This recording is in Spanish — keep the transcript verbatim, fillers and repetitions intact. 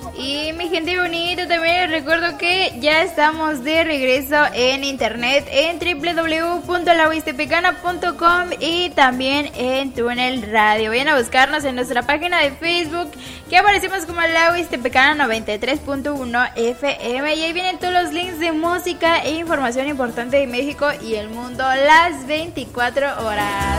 Y mi gente bonita, también les recuerdo que ya estamos de regreso en internet en doble u doble u doble u punto la huastepecana punto com y también en Túnel Radio. Vayan a buscarnos en nuestra página de Facebook, que aparecemos como La Huastepecana noventa y tres punto uno F M, y ahí vienen todos los links de música e información importante de México y el mundo las veinticuatro horas.